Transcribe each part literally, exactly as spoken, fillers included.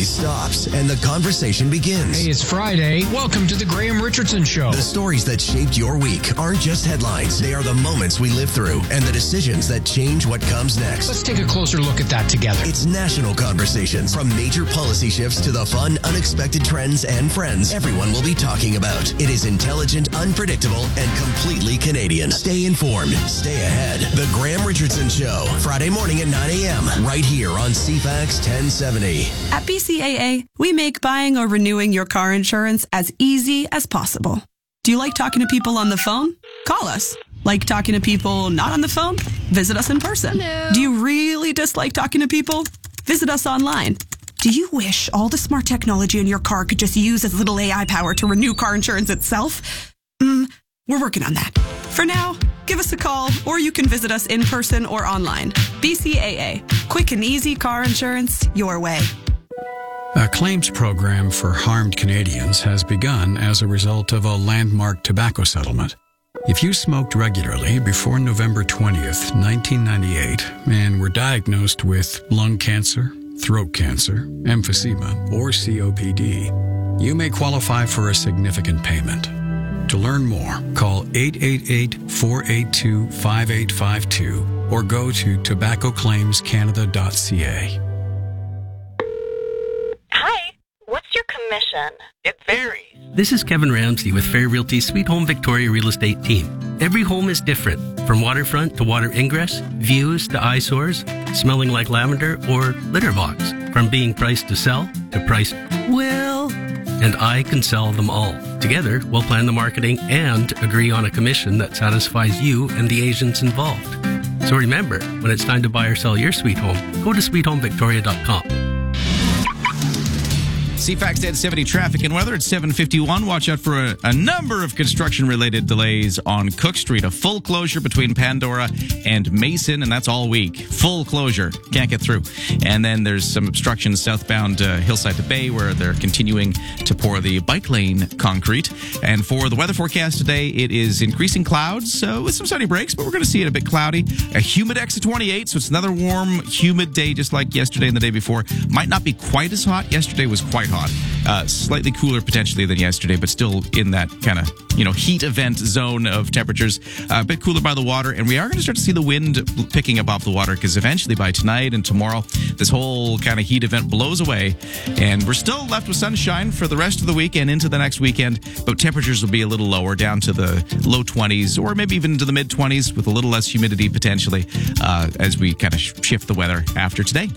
noise stops and the conversation begins. Hey, it's Friday. Welcome to the Graham Richardson Show. The stories that shaped your week aren't just headlines. They are the moments we live through and the decisions that change what comes next. Let's take a closer look at that together. It's national conversations. From major policy shifts to the fun, unexpected trends and friends everyone will be talking about. It is intelligent, unpredictable, and completely Canadian. Stay informed. Stay ahead. The Graham Richardson Show. Friday morning at nine a.m. right here on C FAX ten seventy. At B C A A, we make buying or renewing your car insurance as easy as possible. Do you like talking to people on the phone? Call us. Like talking to people not on the phone? Visit us in person. Hello. Do you really dislike talking to people? Visit us online. Do you wish all the smart technology in your car could just use as little A I power to renew car insurance itself? Mm, we're working on that. For now, give us a call, or you can visit us in person or online. B C A A. Quick and easy car insurance your way. A claims program for harmed Canadians has begun as a result of a landmark tobacco settlement. If you smoked regularly before November twentieth, nineteen ninety-eight, and were diagnosed with lung cancer, throat cancer, emphysema, or C O P D, you may qualify for a significant payment. To learn more, call eight eight eight, four eight two, five eight five two or go to tobacco claims canada dot c a. Hi, what's your commission? It varies. This is Kevin Ramsey with Fair Realty's Sweet Home Victoria Real Estate team. Every home is different, from waterfront to water ingress, views to eyesores, smelling like lavender, or litter box. From being priced to sell to priced, well, and I can sell them all. Together, we'll plan the marketing and agree on a commission that satisfies you and the agents involved. So remember, when it's time to buy or sell your sweet home, go to sweet home victoria dot com. C FAX ten seventy traffic and weather at seven fifty-one. Watch out for a, a number of construction-related delays on Cook Street. A full closure between Pandora and Mason, and that's all week. Full closure. Can't get through. And then there's some obstructions southbound uh, Hillside to Bay, where they're continuing to pour the bike lane concrete. And for the weather forecast today, it is increasing clouds uh, with some sunny breaks, but we're going to see it a bit cloudy. A Humidex of twenty-eight, so it's another warm, humid day, just like yesterday and the day before. Might not be quite as hot. Yesterday was quite hot. Uh, slightly cooler potentially than yesterday, but still in that kind of, you know, heat event zone of temperatures. Uh, a bit cooler by the water, and we are going to start to see the wind picking up off the water, because eventually by tonight and tomorrow, this whole kind of heat event blows away, and we're still left with sunshine for the rest of the week and into the next weekend, but temperatures will be a little lower, down to the low twenties, or maybe even into the mid twenties, with a little less humidity potentially, uh, as we kind of shift the weather after today.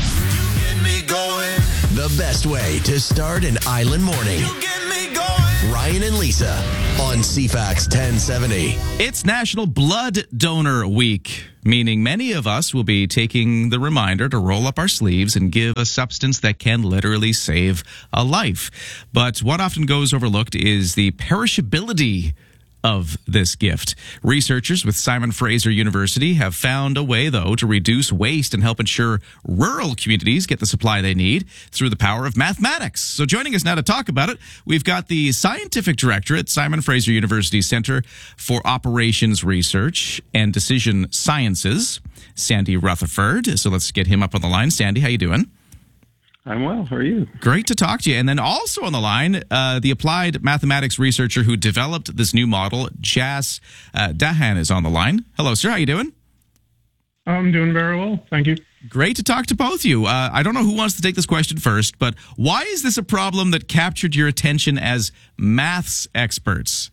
The best way to start an island morning. You get me going. Ryan and Lisa on C FAX ten seventy. It's National Blood Donor Week, meaning many of us will be taking the reminder to roll up our sleeves and give a substance that can literally save a life. But what often goes overlooked is the perishability of this gift. Researchers with Simon Fraser University have found a way, though, to reduce waste and help ensure rural communities get the supply they need through the power of mathematics. So joining us now to talk about it, we've got the scientific director at Simon Fraser University Center for Operations Research and Decision Sciences, Sandy Rutherford. So let's get him up on the line. Sandy, how you doing? I'm well. How are you? Great to talk to you. And then also on the line, uh, the applied mathematics researcher who developed this new model, Jas uh, Dahan, is on the line. Hello, sir. How you doing? I'm doing very well. Thank you. Great to talk to both of you. Uh, I don't know who wants to take this question first, but why is this a problem that captured your attention as maths experts?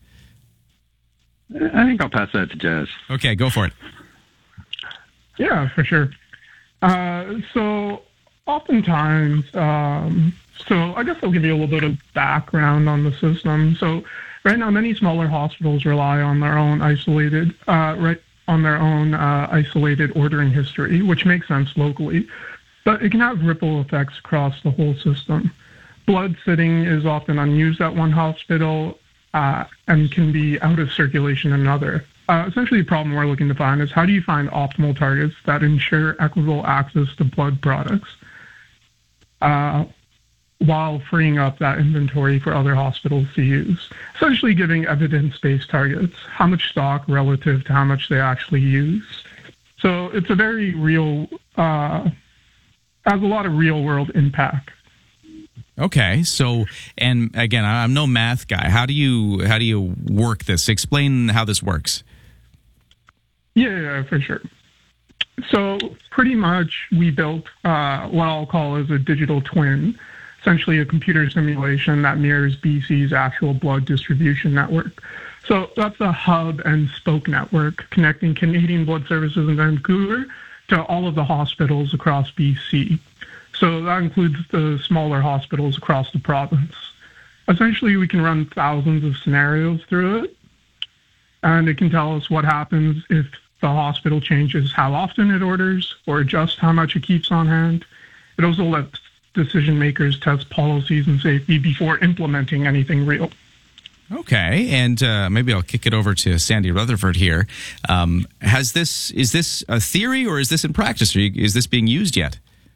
I think I'll pass that to Jas. Okay, go for it. Yeah, for sure. Uh, so... Oftentimes, um, so I guess I'll give you a little bit of background on the system. So right now, many smaller hospitals rely on their own isolated, uh, right on their own uh, isolated ordering history, which makes sense locally, but it can have ripple effects across the whole system. Blood sitting is often unused at one hospital uh, and can be out of circulation in another. Uh, essentially, the problem we're looking to find is how do you find optimal targets that ensure equitable access to blood products, Uh, while freeing up that inventory for other hospitals to use. Essentially giving evidence-based targets, how much stock relative to how much they actually use. So it's a very real, uh, has a lot of real-world impact. Okay, so and again, I'm no math guy. How do you how do you work this? Explain how this works. Yeah, yeah, for sure. So pretty much we built uh, what I'll call as a digital twin, essentially a computer simulation that mirrors B C's actual blood distribution network. So that's a hub and spoke network connecting Canadian Blood Services in Vancouver to all of the hospitals across B C. So that includes the smaller hospitals across the province. Essentially, we can run thousands of scenarios through it, and it can tell us what happens if the hospital changes how often it orders or adjusts how much it keeps on hand. It also lets decision makers test policies and safety before implementing anything real. Okay, and uh, maybe I'll kick it over to Sandy Rutherford here. Um, has this is this a theory or is this in practice? Or is this being used yet?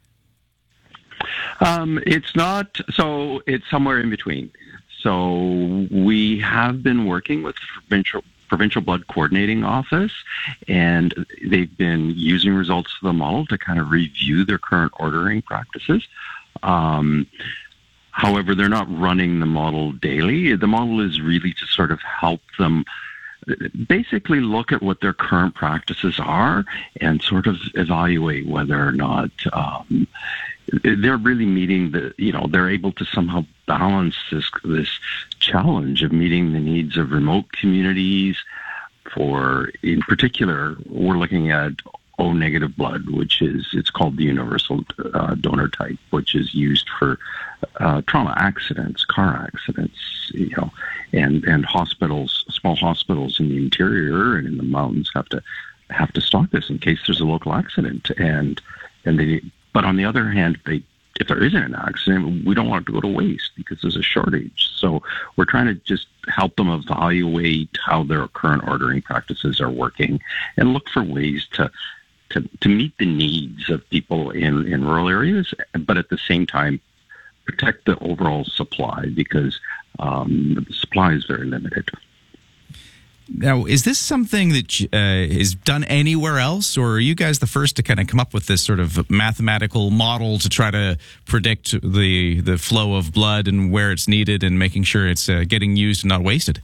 Um, it's not. So it's somewhere in between. So we have been working with provincial provincial blood coordinating office, and they've been using results of the model to kind of review their current ordering practices. Um, however, they're not running the model daily. The model is really to sort of help them basically look at what their current practices are and sort of evaluate whether or not um, they're really meeting the, you know, they're able to somehow balance this this challenge of meeting the needs of remote communities. For, in particular, we're looking at O negative blood, which is, it's called the universal uh, donor type, which is used for uh, trauma accidents, car accidents, you know, and, and hospitals, small hospitals in the interior and in the mountains have to have to stock this in case there's a local accident. And and they, but on the other hand, they if there isn't an accident, we don't want it to go to waste because there's a shortage. So we're trying to just help them evaluate how their current ordering practices are working and look for ways to to, to meet the needs of people in, in rural areas, but at the same time, protect the overall supply because um, the supply is very limited. Now, is this something that uh, is done anywhere else, or are you guys the first to kind of come up with this sort of mathematical model to try to predict the the flow of blood and where it's needed and making sure it's uh, getting used and not wasted?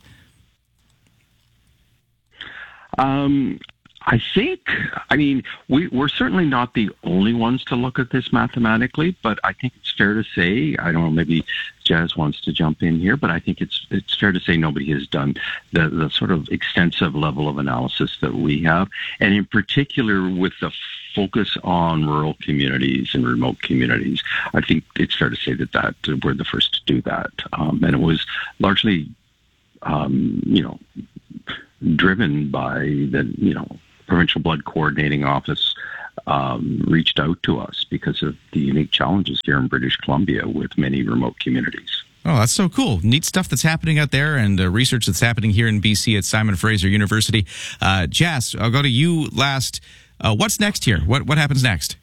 Um, I think, I mean, we, we're certainly not the only ones to look at this mathematically, but I think it's fair to say, I don't know, maybe Jazz wants to jump in here, but I think it's it's fair to say nobody has done the, the sort of extensive level of analysis that we have, and in particular with the focus on rural communities and remote communities. I think it's fair to say that, that we're the first to do that, um, and it was largely, um, you know, driven by the, you know, Provincial Blood Coordinating Office um, reached out to us because of the unique challenges here in British Columbia with many remote communities. Oh, that's so cool. Neat stuff that's happening out there and uh, research that's happening here in B C at Simon Fraser University. Uh, Jas, I'll go to you last. Uh, what's next here? What what happens next?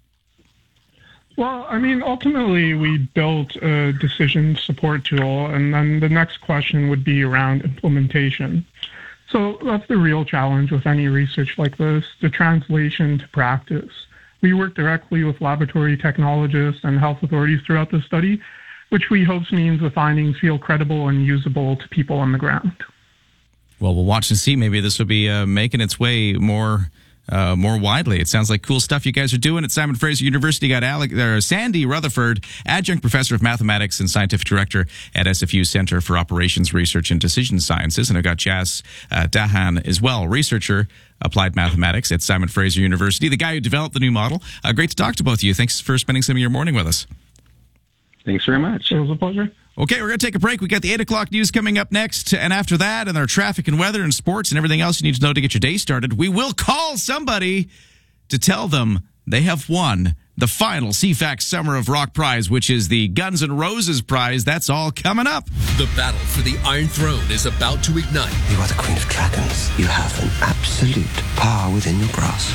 Well, I mean, ultimately, we built a decision support tool, and then the next question would be around implementation. So that's the real challenge with any research like this, the translation to practice. We work directly with laboratory technologists and health authorities throughout the study, which we hope means the findings feel credible and usable to people on the ground. Well, we'll watch and see. Maybe this will be uh, making its way more uh, more widely. It sounds like cool stuff you guys are doing at Simon Fraser University. You got Alec, uh, Sandy Rutherford, Adjunct Professor of Mathematics and Scientific Director at S F U Center for Operations Research and Decision Sciences. And I've got Jas uh, Dahan as well, researcher, Applied Mathematics at Simon Fraser University, the guy who developed the new model. Uh, great to talk to both of you. Thanks for spending some of your morning with us. Thanks very much. It was a pleasure. Okay, we're going to take a break. We got the eight o'clock news coming up next. And after that, and our traffic and weather and sports and everything else you need to know to get your day started, we will call somebody to tell them they have won the final C FAX Summer of Rock prize, which is the Guns N' Roses prize. That's all coming up. The battle for the Iron Throne is about to ignite. You are the Queen of Dragons. You have an absolute power within your grasp.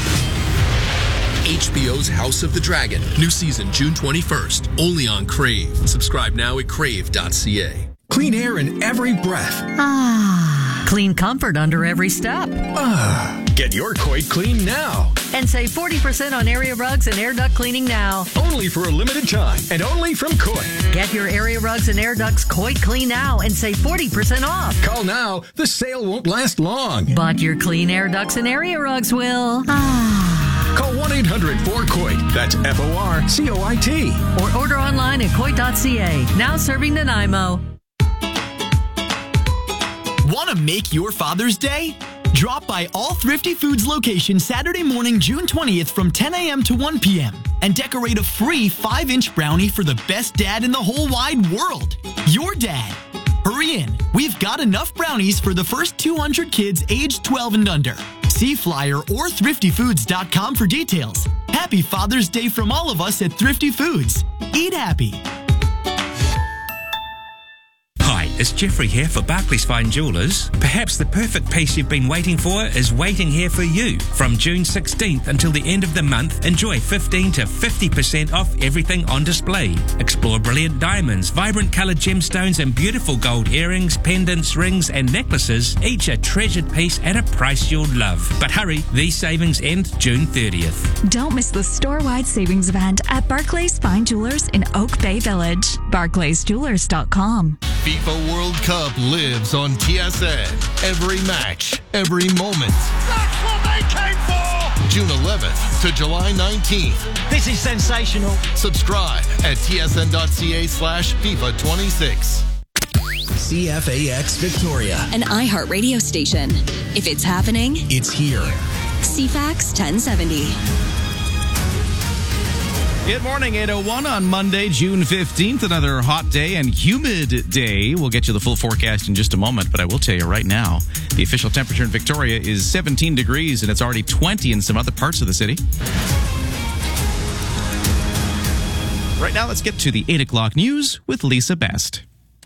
H B O's House of the Dragon. New season June twenty-first. Only on Crave. Subscribe now at crave dot c a. Clean air in every breath. Ah. Clean comfort under every step. Ah. Get your Coit clean now. And save forty percent on area rugs and air duct cleaning now. Only for a limited time and only from Coit. Get your area rugs and air ducts Coit clean now and save forty percent off. Call now. The sale won't last long. But your clean air ducts and area rugs will. Call one eight hundred four coit. That's F O R C O I T. Or order online at coit dot c a. Now serving Nanaimo. Want to make your Father's Day? Drop by all Thrifty Foods locations Saturday morning, June twentieth from ten a.m. to one p.m. and decorate a free five inch brownie for the best dad in the whole wide world. Your dad. Hurry in. We've got enough brownies for the first two hundred kids aged twelve and under. See flyer or thrifty foods dot com for details. Happy Father's Day from all of us at Thrifty Foods. Eat happy. Hi, it's Jeffrey here for Barclays Fine Jewellers. Perhaps the perfect piece you've been waiting for is waiting here for you. From June sixteenth until the end of the month, enjoy fifteen to fifty percent off everything on display. Explore brilliant diamonds, vibrant coloured gemstones and beautiful gold earrings, pendants, rings and necklaces, each a treasured piece at a price you'll love. But hurry, these savings end June thirtieth. Don't miss the store-wide savings event at Barclays Fine Jewellers in Oak Bay Village. barclays jewellers dot com. FIFA World Cup lives on T S N. Every match, every moment. That's what they came for! June eleventh to July nineteenth. This is sensational. Subscribe at tsn.ca slash FIFA 26. C F A X Victoria. An iHeartRadio station. If it's happening, it's here. C FAX ten seventy. Good morning, eight oh one on Monday, June fifteenth. Another hot day and humid day. We'll get you the full forecast in just a moment, but I will tell you right now, the official temperature in Victoria is seventeen degrees, and it's already twenty in some other parts of the city. Right now, let's get to the eight o'clock news with Lisa Best.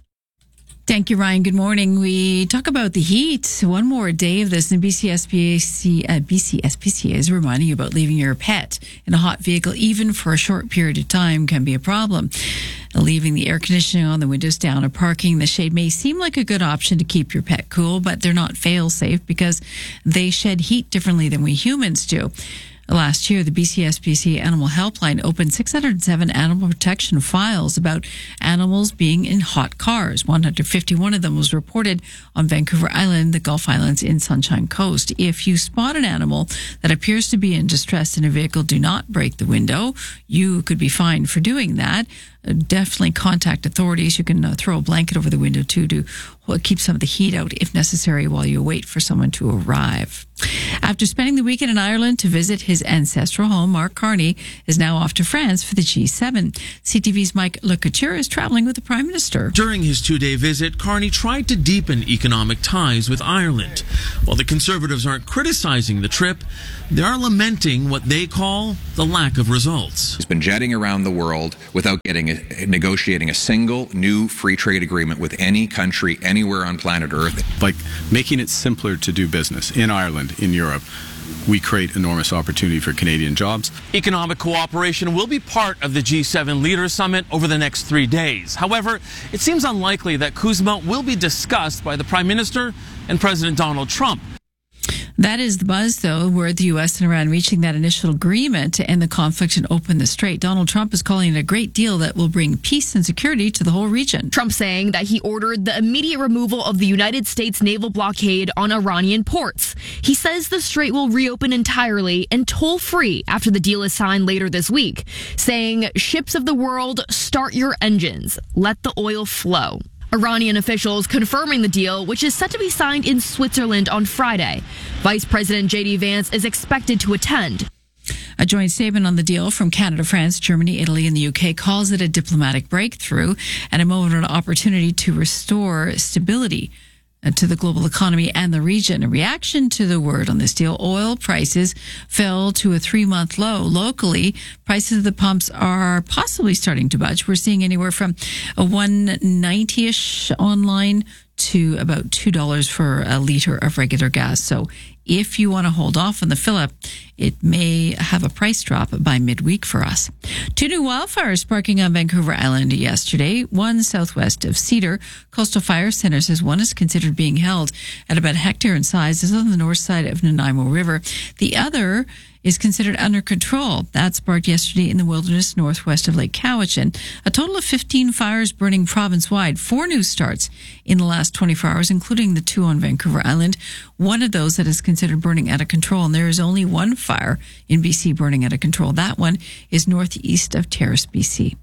Thank you, Ryan. Good morning. We talk about the heat. One more day of this, and B C S P C, uh, B C S P C A is reminding you about leaving your pet in a hot vehicle, even for a short period of time, can be a problem. Leaving the air conditioning on, the windows down, or parking in the shade may seem like a good option to keep your pet cool, but they're not fail-safe because they shed heat differently than we humans do. Last year, the B C S P C Animal Helpline opened six hundred seven animal protection files about animals being in hot cars. one hundred fifty-one of them was reported on Vancouver Island, the Gulf Islands in Sunshine Coast. If you spot an animal that appears to be in distress in a vehicle, do not break the window. You could be fined for doing that. Definitely contact authorities. You can uh, throw a blanket over the window too to keep some of the heat out if necessary while you wait for someone to arrive. After spending the weekend in Ireland to visit his ancestral home, Mark Carney is now off to France for the G seven. C T V's Mike Le Couture is traveling with the Prime Minister. During his two-day visit, Carney tried to deepen economic ties with Ireland. While the Conservatives aren't criticizing the trip, they are lamenting what they call the lack of results. He's been jetting around the world without getting a, negotiating a single new free trade agreement with any country anywhere on planet Earth. Like making it simpler to do business in Ireland, in Europe, we create enormous opportunity for Canadian jobs. Economic cooperation will be part of the G seven Leaders Summit over the next three days. However, it seems unlikely that CUSMA will be discussed by the Prime Minister and President Donald Trump. That is the buzz, though, where the U S and Iran reaching that initial agreement to end the conflict and open the strait. Donald Trump is calling it a great deal that will bring peace and security to the whole region. Trump saying that he ordered the immediate removal of the United States naval blockade on Iranian ports. He says the strait will reopen entirely and toll-free after the deal is signed later this week, saying, ships of the world, start your engines. Let the oil flow. Iranian officials confirming the deal, which is set to be signed in Switzerland on Friday. Vice President J D Vance is expected to attend. A joint statement on the deal from Canada, France, Germany, Italy, and the U K calls it a diplomatic breakthrough and a moment of opportunity to restore stability to the global economy and the region. In reaction to the word on this deal, oil prices fell to a three-month low. Locally, prices at the pumps are possibly starting to budge. We're seeing anywhere from a one ninety-ish online to about two dollars for a liter of regular gas. So if you want to hold off on the fill-up, it may have a price drop by midweek for us. Two new wildfires sparking on Vancouver Island yesterday. One southwest of Cedar. Coastal Fire Center says one is considered being held at about a hectare in size. Is on the north side of Nanaimo River. The other is considered under control. That sparked yesterday in the wilderness northwest of Lake Cowichan. A total of fifteen fires burning province-wide. Four new starts in the last twenty-four hours, including the two on Vancouver Island. One of those that is considered burning out of control, and there is only one fire in B C burning out of control. That one is northeast of Terrace, B C.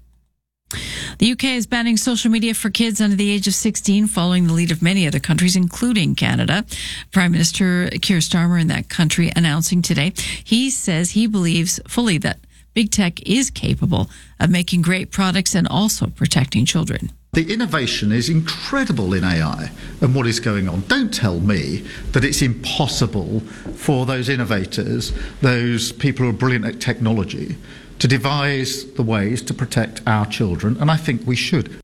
The U K is banning social media for kids under the age of sixteen, following the lead of many other countries, including Canada. Prime Minister Keir Starmer in that country announcing today, he says he believes fully that big tech is capable of making great products and also protecting children. The innovation is incredible in A I and what is going on. Don't tell me that it's impossible for those innovators, those people who are brilliant at technology, to devise the ways to protect our children, and I think we should.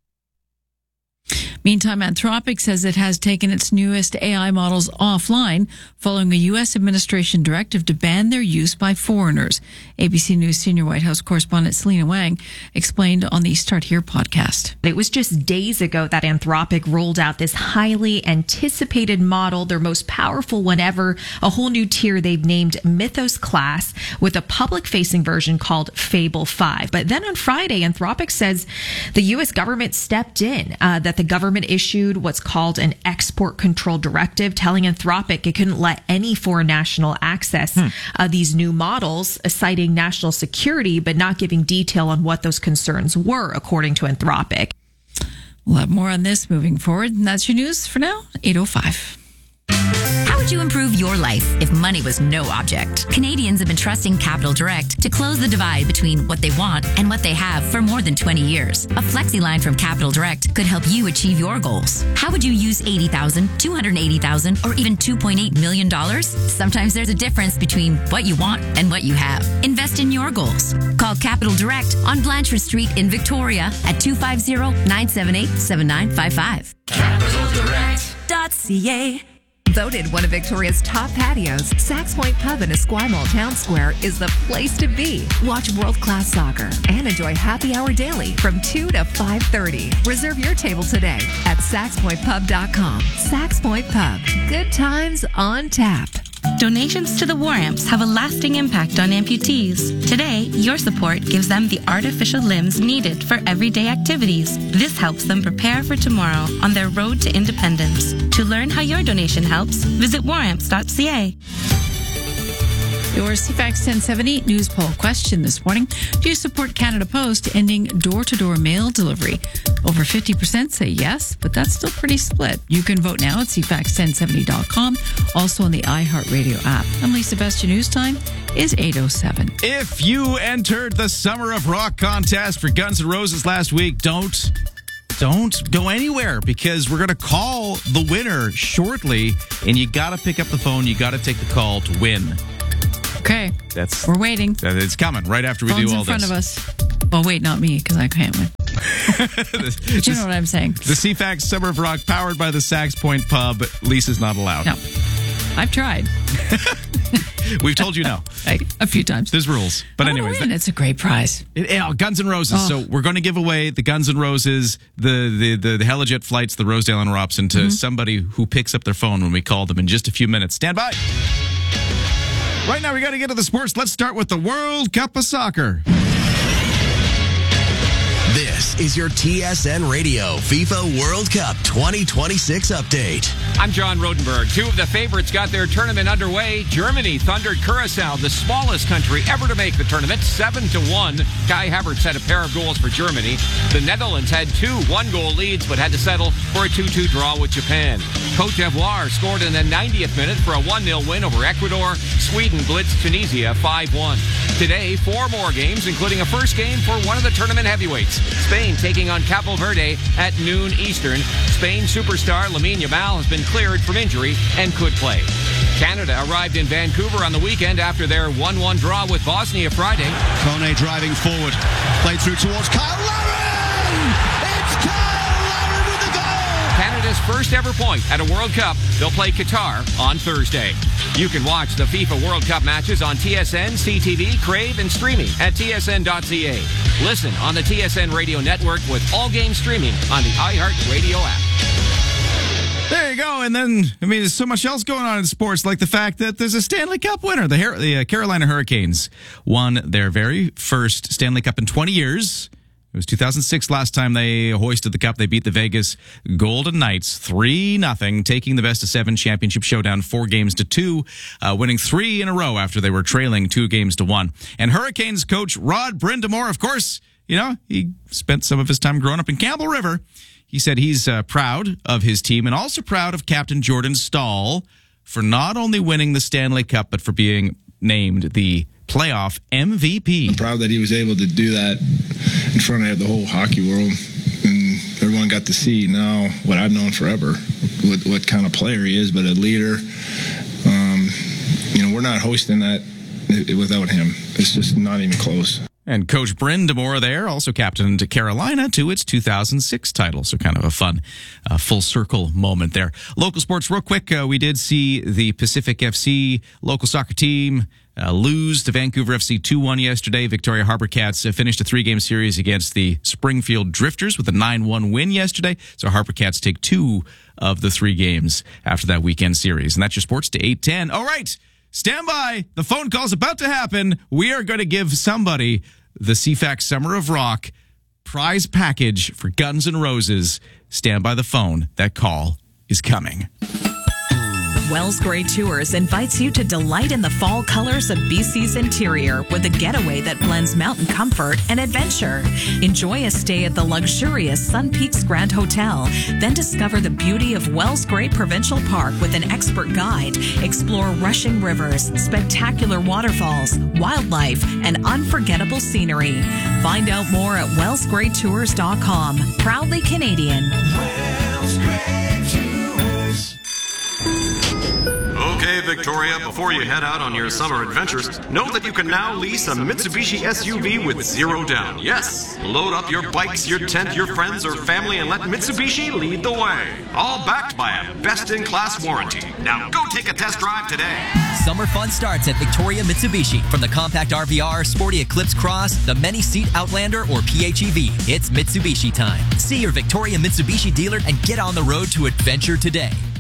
Meantime, Anthropic says it has taken its newest A I models offline following a U S administration directive to ban their use by foreigners. A B C News senior White House correspondent Selena Wang explained on the Start Here podcast. It was just days ago that Anthropic rolled out this highly anticipated model, their most powerful one ever, a whole new tier they've named Mythos Class, with a public-facing version called Fable five. But then on Friday, Anthropic says the U S government stepped in, uh, that the government issued what's called an export control directive, telling Anthropic it couldn't let any foreign national access hmm. uh, these new models, uh, citing national security, but not giving detail on what those concerns were, according to Anthropic. We'll have more on this moving forward. And that's your news for now, eight oh five. How would you improve your life if money was no object? Canadians have been trusting Capital Direct to close the divide between what they want and what they have for more than twenty years. A flexi line from Capital Direct could help you achieve your goals. How would you use eighty thousand dollars, two hundred eighty thousand dollars, or even two point eight million dollars? Sometimes there's a difference between what you want and what you have. Invest in your goals. Call Capital Direct on Blanchard Street in Victoria at two five zero, nine seven eight, seven nine five five. capital direct dot c a. Voted one of Victoria's top patios, Sax Point Pub in Esquimalt Town Square is the place to be. Watch world-class soccer and enjoy happy hour daily from two to five thirty. Reserve your table today at sax point pub dot com. Sax Point Pub. Good times on tap. Donations to the War Amps have a lasting impact on amputees. Today, your support gives them the artificial limbs needed for everyday activities. This helps them prepare for tomorrow on their road to independence. To learn how your donation helps, visit war amps dot c a. Your C FAX ten seventy news poll question this morning. Do you support Canada Post ending door-to-door mail delivery? Over fifty percent say yes, but that's still pretty split. You can vote now at c fax ten seventy dot com, also on the iHeartRadio app. I'm Lisa Best. Your news time is eight oh seven. If you entered the Summer of Rock contest for Guns N' Roses last week, don't... Don't go anywhere, because we're going to call the winner shortly, and you got to pick up the phone. You got to take the call to win. Okay. That's We're waiting. It's coming right after we Phone's do all in front this. of us. Well, wait, not me, because I can't win. But you know what I'm saying. The C FAX Summer of Rock, powered by the Sax Point Pub. Lisa's not allowed. No. I've tried. We've told you no. Like, a few times. There's rules. But anyways. Win. It's a great prize. It, it, oh, Guns N' Roses. Oh. So we're going to give away the Guns N' Roses, the the the, the Helijet flights, the Rosedale and Robson to mm-hmm. somebody who picks up their phone when we call them in just a few minutes. Stand by. Right now, we got to get to the sports. Let's start with the World Cup of Soccer. This is your T S N Radio FIFA World Cup twenty twenty-six update. I'm John Rodenberg. Two of the favorites got their tournament underway. Germany thundered Curacao, the smallest country ever to make the tournament, seven to one. Kai Havertz had a pair of goals for Germany. The Netherlands had two one-goal leads, but had to settle for a two two draw with Japan. Cote d'Ivoire scored in the ninetieth minute for a one nil win over Ecuador. Sweden blitzed Tunisia five one. Today, four more games, including a first game for one of the tournament heavyweights. Spain taking on Cabo Verde at noon Eastern. Spain superstar Lamine Yamal has been cleared from injury and could play. Canada arrived in Vancouver on the weekend after their one one draw with Bosnia Friday. Kone driving forward. Played through towards Kyle Larin! It's Kyle Larin with the goal! Canada's first ever point at a World Cup. They'll play Qatar on Thursday. You can watch the FIFA World Cup matches on T S N, C T V, Crave, and streaming at T S N dot C A. Listen on the T S N Radio Network with all games streaming on the iHeartRadio app. There you go. And then, I mean, there's so much else going on in sports, like the fact that there's a Stanley Cup winner. The, Her- the uh, Carolina Hurricanes won their very first Stanley Cup in twenty years. It was two thousand six last time they hoisted the cup. They beat the Vegas Golden Knights three nothing, taking the best of seven championship showdown four games to two, uh, winning three in a row after they were trailing two games to one. And Hurricanes coach Rod Brind'Amour, of course, you know, he spent some of his time growing up in Campbell River. He said he's uh, proud of his team and also proud of Captain Jordan Staal for not only winning the Stanley Cup, but for being named the playoff M V P. I'm proud that he was able to do that in front of the whole hockey world, and everyone got to see now what I've known forever, what, what kind of player he is, but a leader. Um, you know, we're not hosting that without him. It's just not even close. And Coach Brind'Amour there also captained Carolina to its two thousand six title. So kind of a fun uh, full circle moment there. Local sports real quick. Uh, we did see the Pacific F C local soccer team uh, lose to Vancouver F C two one yesterday. Victoria Harbour Cats uh, finished a three-game series against the Springfield Drifters with a nine one win yesterday. So Harbour Cats take two of the three games after that weekend series. And that's your sports to eight ten. All right. Stand by. The phone call's about to happen. We are going to give somebody the C FAX Summer of Rock prize package for Guns N' Roses. Stand by the phone. That call is coming. Wells Gray Tours invites you to delight in the fall colors of B C's interior with a getaway that blends mountain comfort and adventure. Enjoy a stay at the luxurious Sun Peaks Grand Hotel, then discover the beauty of Wells Gray Provincial Park with an expert guide. Explore rushing rivers, spectacular waterfalls, wildlife, and unforgettable scenery. Find out more at wells gray tours dot com. Proudly Canadian. Wells Gray Tours. Okay, Victoria, before you head out on your summer adventures, know that you can now lease a Mitsubishi S U V with zero down. Yes, load up your bikes, your tent, your friends, or family, and let Mitsubishi lead the way. All backed by a best-in-class warranty. Now go take a test drive today. Summer fun starts at Victoria Mitsubishi. From the compact R V R, sporty Eclipse Cross, the many-seat Outlander, or P HEV, it's Mitsubishi time. See your Victoria Mitsubishi dealer and get on the road to adventure today.